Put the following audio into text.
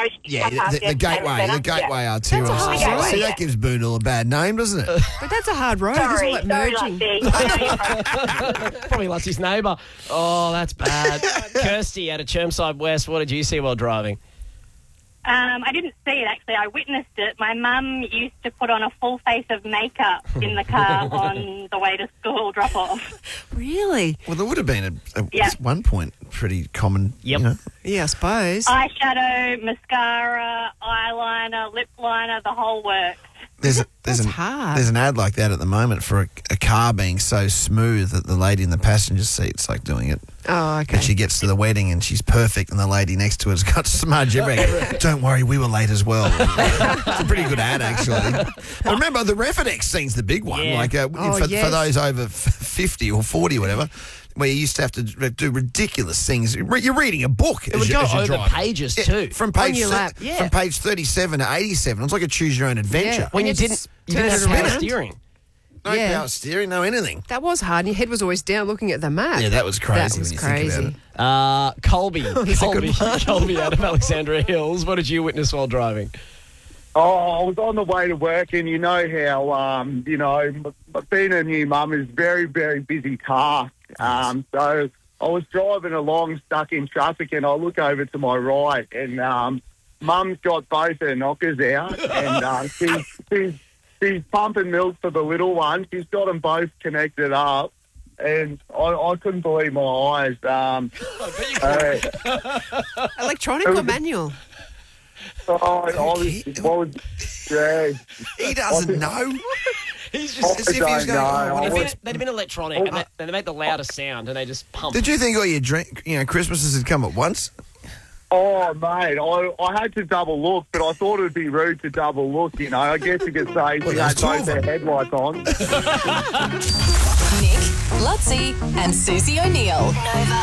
Yeah, bypass the gateway, centre. arterial. That's a hard road. See, that gives Boondall a bad name, doesn't it? But that's a hard road, Sorry, isn't it? Merging. Probably lost his neighbour. Oh, that's bad. Kirsty out of Chermside West, what did you see while driving? I didn't see it, actually. I witnessed it. My mum used to put on a full face of makeup in the car on the way to school drop-off. Really? Well, there would have been Yeah. at one point pretty common. Yep. You know. Yeah, I suppose. Eyeshadow, mascara, eyeliner, lip liner, the whole works. That's hard. There's an ad like that at the moment for a car being so smooth that the lady in the passenger seat's like doing it. Oh, okay. And she gets to the wedding and she's perfect, and the lady next to her's got smudge everywhere. Don't worry, we were late as well. It's a pretty good ad, actually. But remember, the Refinex scene's the big one. Yeah. Like for yes. those over 50 or 40 or whatever, where you used to have to do ridiculous things. You're reading a book. It would go over driving. pages Yeah, too. From On page your lap. Yeah. from page 37 to 87. It's like a choose your own adventure. Yeah. When you And didn't turn have it power around. steering. No Yeah. power steering, no anything. That was hard. And your head was always down looking at the map. Yeah, that was crazy. That was when you think crazy. about it. Colby. That's a good Colby out of Alexandra Hills. What did you witness while driving? Oh, I was on the way to work, and you know how, being a new mum is very, very busy task. So I was driving along, stuck in traffic, and I look over to my right, and Mum's got both her knockers out, and she's pumping milk for the little one. She's got them both connected up, and I couldn't believe my eyes. Electronic or manual? He doesn't know. He's just As if he was going, oh, what if it's- they'd have been electronic, and they make the loudest sound, and they just pump. Did you think all your Christmases had come at once? Oh, mate, I had to double look, but I thought it would be rude to double look, you know. I guess you could say she had both her headlights on. Nick, Lutzi, and Susie O'Neill. Nova.